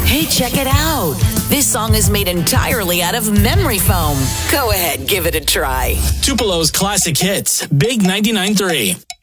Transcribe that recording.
Hey, check it out. This song is made entirely out of memory foam. Go ahead, give it a try. Tupelo's classic hits, Big 99.3.